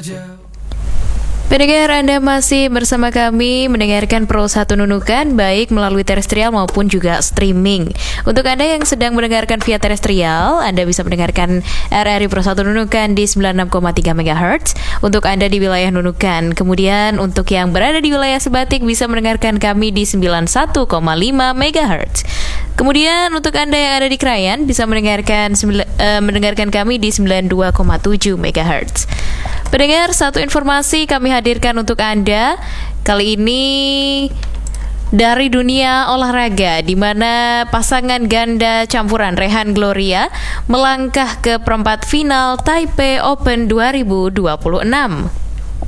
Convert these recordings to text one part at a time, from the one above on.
Pendengar, Anda masih bersama kami mendengarkan Pro 1 Nunukan baik melalui terestrial maupun juga streaming. Untuk Anda yang sedang mendengarkan via terestrial, Anda bisa mendengarkan RRI Pro 1 Nunukan di 96,3 MHz untuk Anda di wilayah Nunukan. Kemudian untuk yang berada di wilayah Sebatik bisa mendengarkan kami di 91,5 MHz. Kemudian untuk Anda yang ada di Krayan bisa mendengarkan kami di 92,7 MHz. Pendengar, satu informasi kami hadirkan untuk Anda kali ini dari dunia olahraga, di mana pasangan ganda campuran Rehan Gloria melangkah ke perempat final Taipei Open 2026.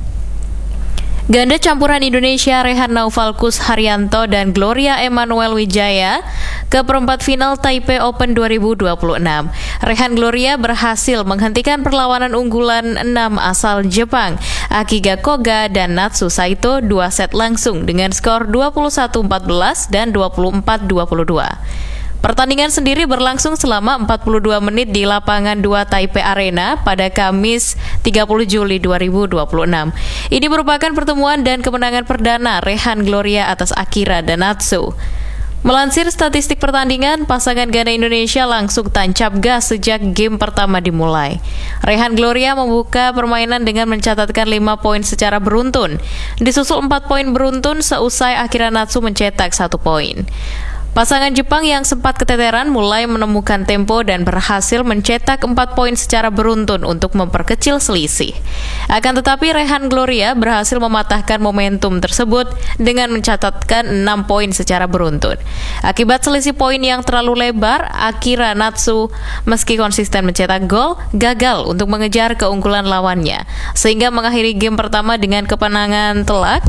Ganda campuran Indonesia Rehan Naufalkus Haryanto dan Gloria Emanuel Wijaya ke perempat final Taipei Open 2026. Rehan Gloria berhasil menghentikan perlawanan unggulan 6 asal Jepang, Akiga Koga dan Natsu Saito 2 set langsung dengan skor 21-14 dan 24-22. Pertandingan sendiri berlangsung selama 42 menit di lapangan 2 Taipei Arena pada Kamis 30 Juli 2026. Ini merupakan pertemuan dan kemenangan perdana Rehan Gloria atas Akira dan Natsu. Melansir statistik pertandingan, pasangan ganda Indonesia langsung tancap gas sejak game pertama dimulai. Rehan Gloria membuka permainan dengan mencatatkan 5 poin secara beruntun, disusul 4 poin beruntun seusai Akira Natsu mencetak 1 poin. Pasangan Jepang yang sempat keteteran mulai menemukan tempo dan berhasil mencetak 4 poin secara beruntun untuk memperkecil selisih. Akan tetapi Rehan Gloria berhasil mematahkan momentum tersebut dengan mencatatkan 6 poin secara beruntun. Akibat selisih poin yang terlalu lebar, Akira Natsu meski konsisten mencetak gol, gagal untuk mengejar keunggulan lawannya, sehingga mengakhiri game pertama dengan kemenangan telak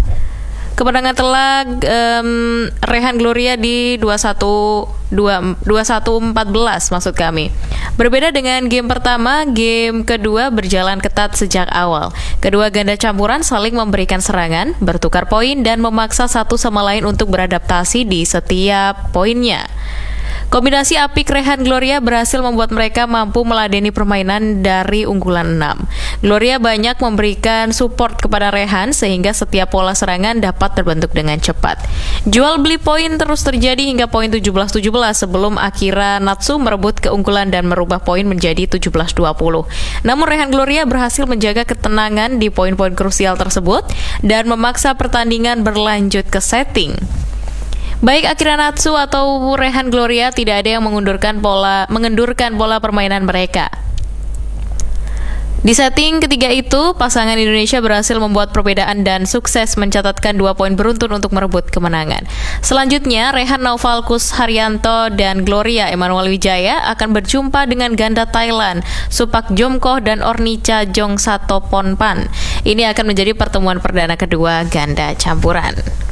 Rehan Gloria di 21-14 maksud kami. Berbeda dengan game pertama, game kedua berjalan ketat sejak awal. Kedua ganda campuran saling memberikan serangan, bertukar poin dan memaksa satu sama lain untuk beradaptasi di setiap poinnya. Kombinasi apik Rehan Gloria berhasil membuat mereka mampu meladeni permainan dari unggulan 6. Gloria banyak memberikan support kepada Rehan sehingga setiap pola serangan dapat terbentuk dengan cepat. Jual beli poin terus terjadi hingga poin 17-17 sebelum Akira Natsu merebut keunggulan dan merubah poin menjadi 17-20. Namun Rehan Gloria berhasil menjaga ketenangan di poin-poin krusial tersebut dan memaksa pertandingan berlanjut ke setting. Baik Akira Natsu atau Rehan Gloria tidak ada yang mengendurkan pola permainan mereka. Di setting ketiga itu, pasangan Indonesia berhasil membuat perbedaan dan sukses mencatatkan 2 poin beruntun untuk merebut kemenangan. Selanjutnya, Rehan Naufalkus Haryanto dan Gloria Emanuel Wijaya akan berjumpa dengan ganda Thailand, Supak Jomkoh dan Ornica Jongsato Ponpan. Ini akan menjadi pertemuan perdana kedua ganda campuran.